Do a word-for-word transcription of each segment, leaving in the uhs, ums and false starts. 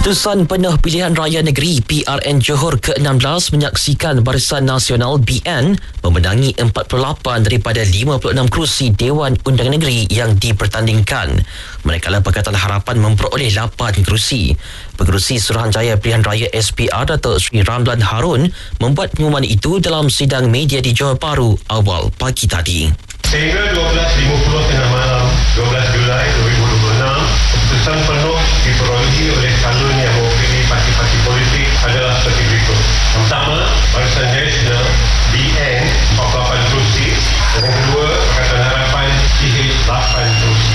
Utusan Penuh Pilihan Raya Negeri P R N Johor ke enam belas menyaksikan Barisan Nasional B N memenangi empat puluh lapan daripada lima puluh enam kerusi Dewan Undangan Negeri yang dipertandingkan. Manakala Pakatan Harapan memperoleh lapan kerusi. Pengerusi Suruhanjaya Pilihan Raya S P R Datuk Seri Ramlan Harun membuat pengumuman itu dalam sidang media di Johor Bahru awal pagi tadi. Sehingga dua belas lima puluh tengah malam dua belas Julai dua ribu dua puluh enam, keputusan penuh diperolehi oleh calon yang mewakili parti-parti politik adalah seperti berikut. Yang pertama, Barisan Nasional B N empat puluh lapan kerusi, dan yang kedua, Pakatan Harapan P H lapan kerusi.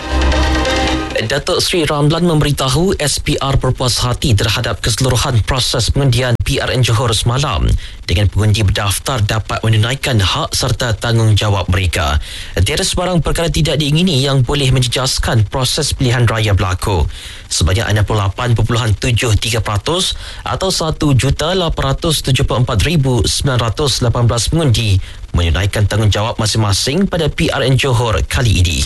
Datuk Seri Ramlan memberitahu S P R berpuas hati terhadap keseluruhan proses pengundian P R N Johor semalam dengan pengundi berdaftar dapat menunaikan hak serta tanggungjawab mereka. Tiada sebarang perkara tidak diingini yang boleh menjejaskan proses pilihan raya berlaku. Sebanyak enam puluh lapan perpuluhan tujuh tiga peratus atau satu juta lapan ratus tujuh puluh empat ribu sembilan ratus lapan belas pengundi menunaikan tanggungjawab masing-masing pada P R N Johor kali ini.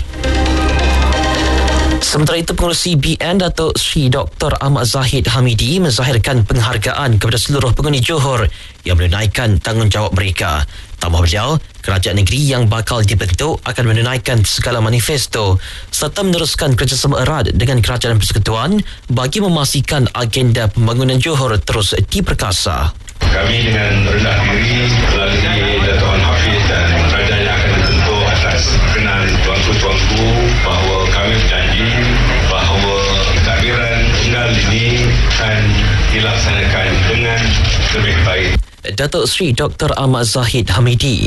Sementara itu, pengerusi B N Datuk Seri Doktor Ahmad Zahid Hamidi menzahirkan penghargaan kepada seluruh pengundi Johor yang menunaikan tanggungjawab mereka. Tambah beliau, kerajaan negeri yang bakal dibentuk akan menunaikan segala manifesto serta meneruskan kerjasama erat dengan Kerajaan Persekutuan bagi memastikan agenda pembangunan Johor terus diperkasa. Kami dengan rendah diri melalui Dato' Wan Hafiz dan kerajaan yang akan dibentuk atas perkenan tuanku-tuanku bahawa kami berjanji bahawa pentadbiran tunggal ini akan dilaksanakan dengan lebih baik. Datuk Seri Doktor Ahmad Zahid Hamidi.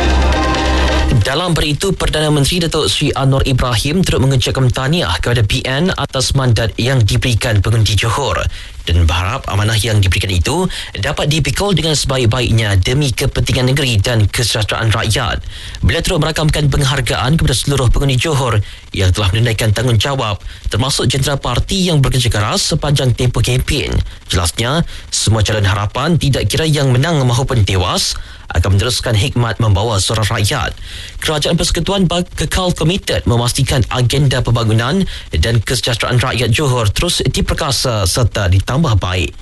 Dalam pada itu, Perdana Menteri Datuk Seri Anwar Ibrahim turut mengucapkan tahniah kepada B N atas mandat yang diberikan pengundi Johor dan berharap amanah yang diberikan itu dapat dipikul dengan sebaik-baiknya demi kepentingan negeri dan kesejahteraan rakyat. Beliau turut merakamkan penghargaan kepada seluruh pengundi Johor yang telah menunaikan tanggungjawab, termasuk jentera parti yang bekerja keras sepanjang tempoh kempen. Jelasnya, semua calon harapan tidak kira yang menang maupun tewas akan meneruskan hikmat membawa suara rakyat. Kerajaan Persekutuan kekal komited memastikan agenda pembangunan dan kesejahteraan rakyat Johor terus diperkasa serta ditambah baik.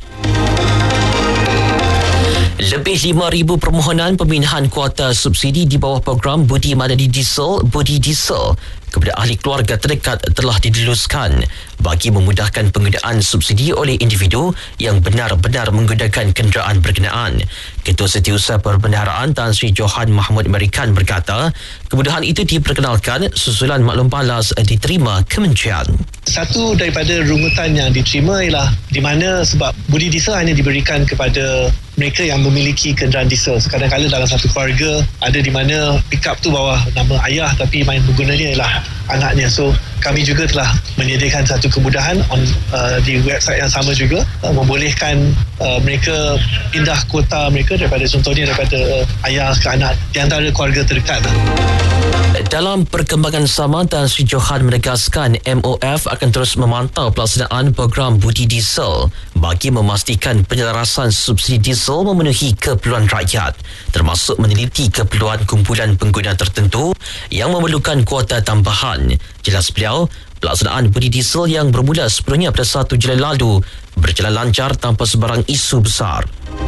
Lebih lima ribu permohonan pemindahan kuota subsidi di bawah program Budi Madani Diesel Budi Diesel kepada ahli keluarga terdekat telah diluluskan bagi memudahkan penggunaan subsidi oleh individu yang benar-benar menggunakan kenderaan berkenaan. Ketua Setiausaha Perbendaharaan Tan Sri Johan Mahmud Merikan berkata, kemudahan itu diperkenalkan susulan maklum balas diterima kementerian. Satu daripada rungutan yang diterima ialah di mana sebab Budi Diesel hanya diberikan kepada mereka yang memiliki kenderaan diesel. Kadang-kadang dalam satu keluarga ada di mana pickup tu bawah nama ayah tapi main penggunanya ialah anaknya. So kami juga telah menyediakan satu kemudahan on, uh, di website yang sama juga uh, membolehkan uh, mereka pindah kuota mereka daripada contohnya daripada uh, ayah ke anak di antara keluarga terdekat. Dalam perkembangan sama, Tan Sri Johan menegaskan M O F akan terus memantau pelaksanaan program Budi Diesel bagi memastikan penyelarasan subsidi diesel memenuhi keperluan rakyat, termasuk meneliti keperluan kumpulan pengguna tertentu yang memerlukan kuota tambahan. Jelas beliau, pelaksanaan Budi Diesel yang bermula sebelumnya pada satu Julai lalu berjalan lancar tanpa sebarang isu besar.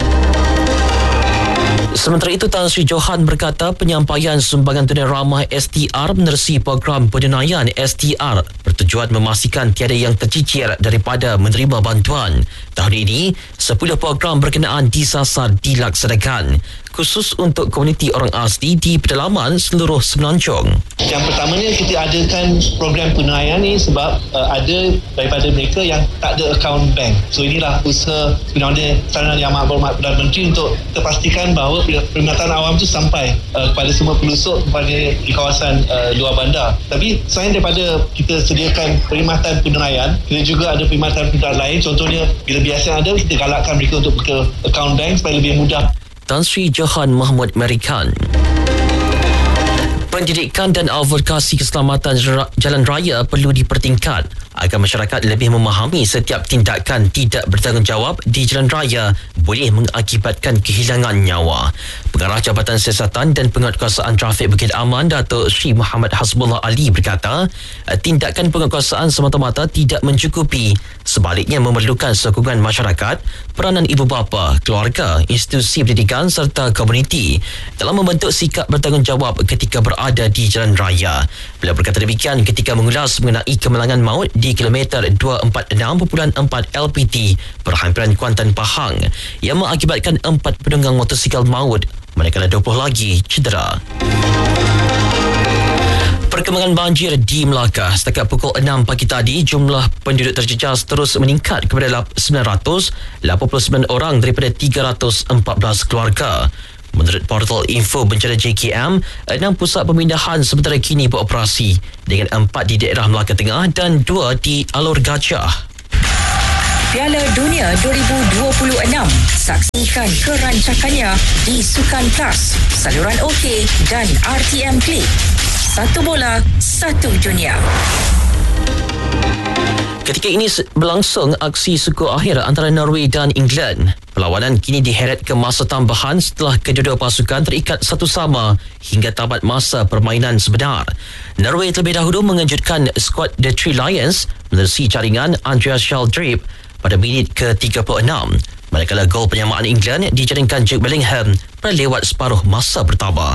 Sementara itu, Tan Sri Johan berkata penyampaian sumbangan tunai ramah S T R menerusi program penunaian S T R bertujuan memastikan tiada yang tercicir daripada menerima bantuan. Tahun ini, sepuluh program berkenaan disasar dilaksanakan, khusus untuk komuniti orang asli di pedalaman seluruh Semenanjung. Yang pertamanya kita adakan program penunaian ni sebab uh, ada daripada mereka yang tak ada akaun bank. So inilah usaha sebenarnya saranan Yang Amat Berhormat Perdana Menteri untuk terpastikan bahawa perkhidmatan awam tu sampai uh, kepada semua pelusuk kepada di kawasan uh, luar bandar. Tapi selain daripada kita sediakan perkhidmatan penunaian, kita juga ada perkhidmatan penunaian lain. Contohnya bila biasa ada, kita galakkan mereka untuk buka akaun bank supaya lebih mudah. Tan Sri Johan Mahmud Merikan. Pendidikan dan advokasi keselamatan jalan raya perlu dipertingkat agar masyarakat lebih memahami setiap tindakan tidak bertanggungjawab di jalan raya boleh mengakibatkan kehilangan nyawa. Pengarah Jabatan Siasatan dan Penguatkuasaan Trafik Bukit Aman, Datuk Sri Muhammad Hasbullah Ali berkata, tindakan penguatkuasaan semata-mata tidak mencukupi. Sebaliknya memerlukan sokongan masyarakat, peranan ibu bapa, keluarga, institusi pendidikan serta komuniti dalam membentuk sikap bertanggungjawab ketika berada di jalan raya. Beliau berkata demikian ketika mengulas mengenai kemalangan maut di kilometer dua ratus empat puluh enam perpuluhan empat L P T perhampiran Kuantan Pahang yang mengakibatkan empat penunggang motosikal maut manakala dua puluh lagi cedera. Perkembangan banjir di Melaka. Setakat pukul enam pagi tadi, jumlah penduduk terjejas terus meningkat kepada sembilan ratus lapan puluh sembilan orang daripada tiga ratus empat belas keluarga. Menurut portal info bencana J K M, enam pusat pemindahan sementara kini beroperasi dengan empat di daerah Melaka Tengah dan dua di Alor Gajah. Piala Dunia dua ribu dua puluh enam. Saksikan kerancakannya di Sukan Plus, saluran OK dan R T M Klik. Satu bola, satu dunia. Ketika ini berlangsung aksi suku akhir antara Norway dan England. Perlawanan kini diheret ke masa tambahan setelah kedua-dua pasukan terikat satu sama hingga tamat masa permainan sebenar. Norway terlebih dahulu mengejutkan skuad The Three Lions menerusi jaringan Andreas Sheldrip pada minit ke tiga puluh enam. Manakala gol penyamaan England dijaringkan Jude Bellingham pada lewat separuh masa pertama.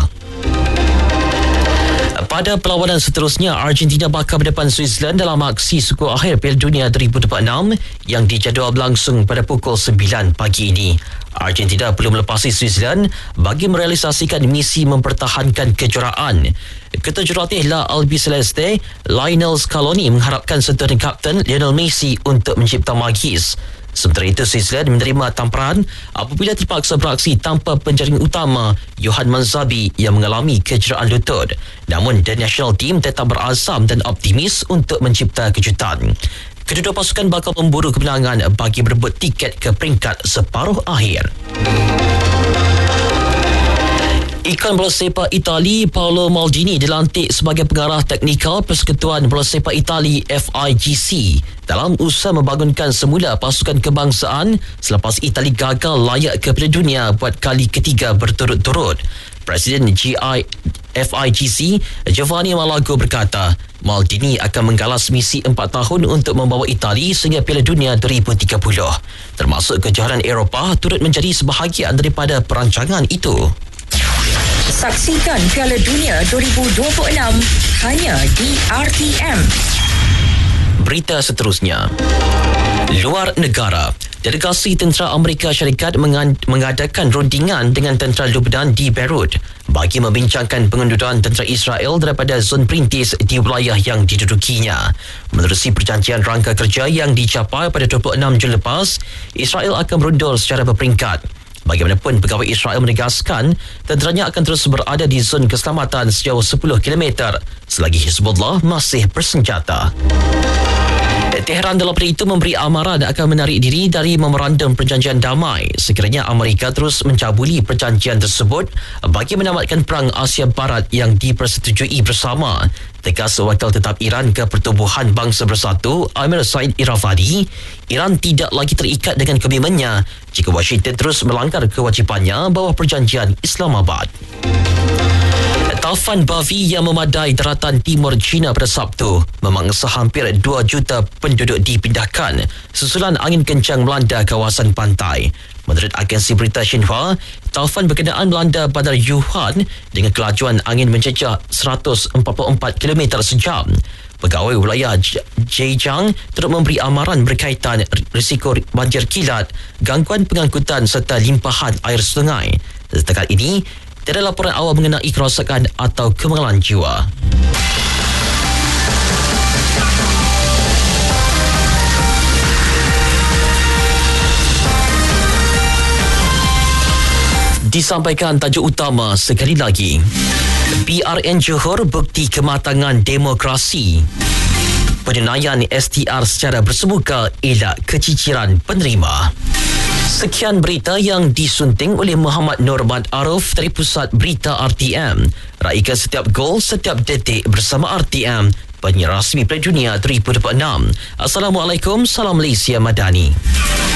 Pada perlawanan seterusnya, Argentina bakal berdepan Switzerland dalam aksi suku akhir Piala Dunia dua ribu dua puluh enam yang dijadual berlangsung pada pukul sembilan pagi ini. Argentina perlu melepasi Switzerland bagi merealisasikan misi mempertahankan kejuaraan. Ketua Jurulatih La Albiceleste, Lionel Scaloni mengharapkan sentuhan Kapten Lionel Messi untuk mencipta magis. Sementara itu, Switzerland menerima tamparan apabila terpaksa beraksi tanpa penjaring utama Johan Manzabi yang mengalami kecederaan lutut. Namun, the national team tetap berazam dan optimis untuk mencipta kejutan. Kedua pasukan bakal memburu kemenangan bagi berebut tiket ke peringkat separuh akhir. Ikon bola sepak Itali Paolo Maldini dilantik sebagai pengarah teknikal Persekutuan Bola Sepak Itali F I G C dalam usaha membangunkan semula pasukan kebangsaan selepas Itali gagal layak ke Piala Dunia buat kali ketiga berturut-turut. Presiden G I F I G C Giovanni Malago berkata, Maldini akan menggalas misi empat tahun untuk membawa Itali sehingga Piala Dunia dua ribu tiga puluh. Termasuk kejohanan Eropah turut menjadi sebahagian daripada perancangan itu. Saksikan Piala Dunia dua ribu dua puluh enam hanya di R T M. Berita seterusnya. Luar negara. Delegasi tentera Amerika Syarikat mengadakan rundingan dengan tentera Lebanon di Beirut bagi membincangkan pengunduran tentera Israel daripada zon perintis di wilayah yang didudukinya. Menerusi perjanjian rangka kerja yang dicapai pada dua puluh enam Jun lepas, Israel akan berundur secara berperingkat. Bagaimanapun, pegawai Israel menegaskan tenteranya akan terus berada di zon keselamatan sejauh sepuluh kilometer selagi Hezbollah masih bersenjata. Tehran dalam pada itu memberi amaran akan menarik diri dari memorandum perjanjian damai sekiranya Amerika terus mencabuli perjanjian tersebut bagi menamatkan perang Asia Barat yang dipersetujui bersama. Tegas Wakil Tetap Iran ke Pertubuhan Bangsa Bersatu Amir Said Iravadi, Iran tidak lagi terikat dengan komitmennya jika Washington terus melanggar kewajipannya bawah perjanjian Islamabad. Taufan Bavi yang memadai daratan timur China pada Sabtu memangsa hampir dua juta penduduk dipindahkan susulan angin kencang melanda kawasan pantai. Menurut agensi berita Xinhua, taufan berkenaan melanda bandar Wuhan dengan kelajuan angin mencecah seratus empat puluh empat kilometer sejam. Pegawai wilayah Zhejiang turut memberi amaran berkaitan risiko banjir kilat, gangguan pengangkutan serta limpahan air sungai. Setakat ini, tiada laporan awal mengenai kerosakan atau kemalangan jiwa. Disampaikan tajuk utama sekali lagi. B R N Johor bukti kematangan demokrasi. Penunaian S T R secara bersemuka elak keciciran penerima. Sekian berita yang disunting oleh Muhammad Nurmad Arif dari Pusat Berita R T M. Raikan setiap gol, setiap detik bersama R T M, penyiar rasmi Piala Dunia dua ribu dua puluh enam. Assalamualaikum, salam Malaysia Madani.